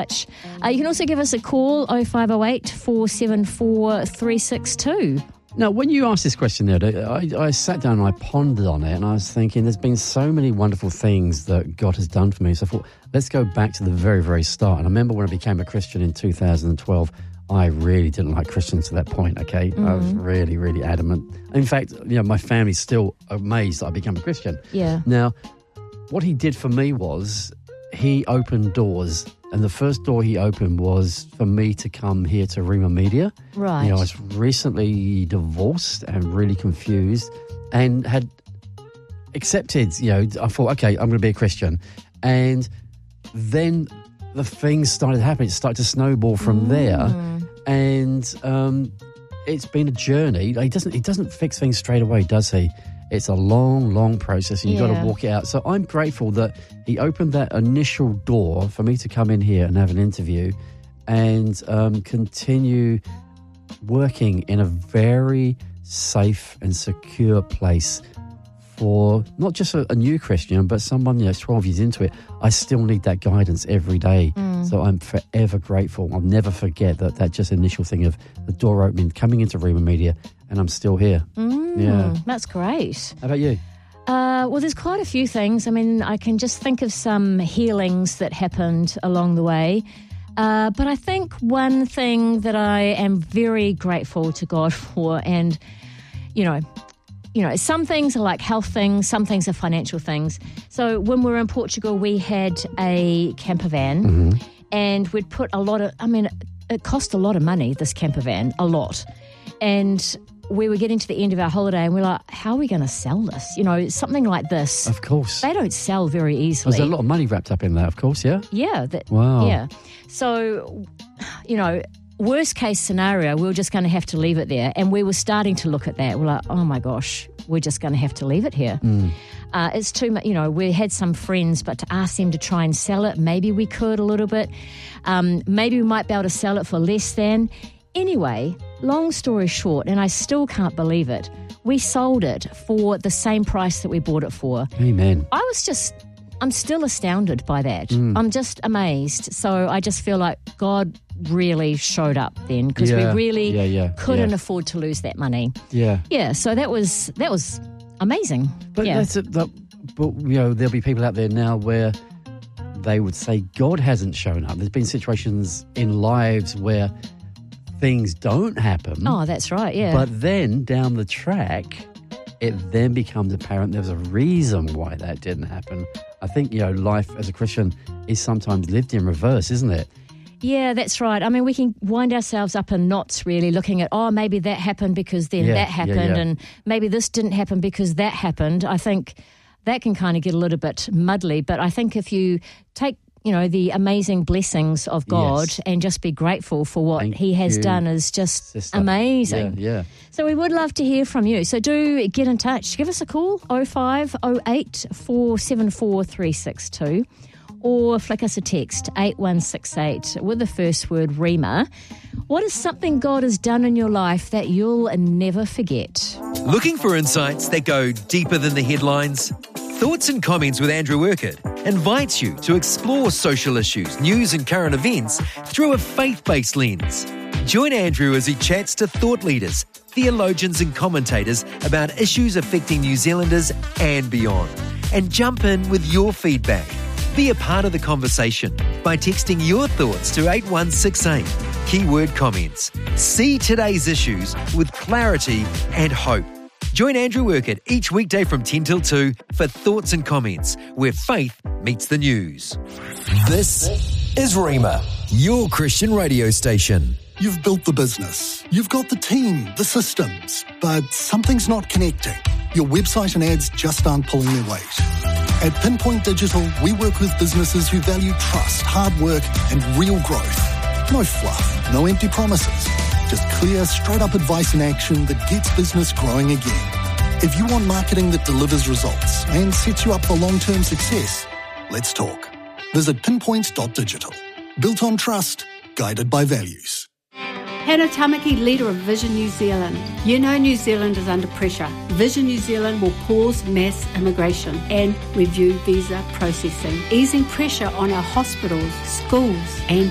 touch. You can also give us a call, 0508 474 362. Now, when you asked this question there, I sat down and I pondered on it, and I was thinking there's been so many wonderful things that God has done for me. So I thought, let's go back to the very, very start. And I remember when I became a Christian in 2012, I really didn't like Christians to that point, okay? I was really, really adamant. In fact, my family's still amazed that I became a Christian. Yeah. Now, what he did for me was he opened doors. And the first door he opened was for me to come here to Rima Media. Right. I was recently divorced and really confused and had accepted, I thought, okay, I'm going to be a Christian. And then the things started happening. It started to snowball from there. And it's been a journey. He doesn't fix things straight away, does he? It's a long, long process, and you've got to walk it out. So I'm grateful that he opened that initial door for me to come in here and have an interview and continue working in a very safe and secure place for not just a new Christian, but someone 12 years into it. I still need that guidance every day. So I'm forever grateful. I'll never forget that just initial thing of the door opening, coming into Rima Media, and I'm still here. Yeah, that's great. How about you? Well, there's quite a few things. I mean, I can just think of some healings that happened along the way. But I think one thing that I am very grateful to God for, and, some things are like health things, some things are financial things. So when we were in Portugal, we had a camper van and we'd put it cost a lot of money, this camper van, a lot. And we were getting to the end of our holiday and we're like, how are we going to sell this? Something like this. Of course. They don't sell very easily. There's a lot of money wrapped up in that, of course, yeah? Yeah. Wow. Yeah. So, worst case scenario, we were just going to have to leave it there. And we were starting to look at that. We're like, oh my gosh, we're just going to have to leave it here. It's too much, we had some friends, but to ask them to try and sell it, maybe we could a little bit. Maybe we might be able to sell it for less than. Anyway, long story short, and I still can't believe it, we sold it for the same price that we bought it for. Amen. I'm still astounded by that. I'm just amazed. So I just feel like God really showed up then, because we really couldn't afford to lose that money. Yeah. Yeah, so that was amazing. But there'll be people out there now where they would say God hasn't shown up. There's been situations in lives where things don't happen. Oh, that's right, yeah. But then down the track, it then becomes apparent there's a reason why that didn't happen. I think, life as a Christian is sometimes lived in reverse, isn't it? Yeah, that's right. I mean, we can wind ourselves up in knots really looking at, maybe that happened because then that happened and maybe this didn't happen because that happened. I think that can kind of get a little bit muddly, but I think if you take the amazing blessings of God and just be grateful for what He has done is just amazing. Yeah. So we would love to hear from you. So do get in touch. Give us a call, 0508 474 362, or flick us a text, 8168, with the first word Rima. What is something God has done in your life that you'll never forget? Looking for insights that go deeper than the headlines? Thoughts and Comments with Andrew Urquhart invites you to explore social issues, news and current events through a faith-based lens. Join Andrew as he chats to thought leaders, theologians and commentators about issues affecting New Zealanders and beyond. And jump in with your feedback. Be a part of the conversation by texting your thoughts to 8168, keyword comments. See today's issues with clarity and hope. Join Andrew Urquhart each weekday from 10 till 2 for Thoughts and Comments, where faith meets the news. This is Rima, your Christian radio station. You've built the business, you've got the team, the systems, but something's not connecting. Your website and ads just aren't pulling their weight. At Pinpoint Digital, we work with businesses who value trust, hard work, and real growth. No fluff, no empty promises. Just clear, straight-up advice and action that gets business growing again. If you want marketing that delivers results and sets you up for long-term success, let's talk. Visit pinpoint.digital. Built on trust, guided by values. Hannah Tamaki, leader of Vision New Zealand. You know New Zealand is under pressure. Vision New Zealand will pause mass immigration and review visa processing, easing pressure on our hospitals, schools and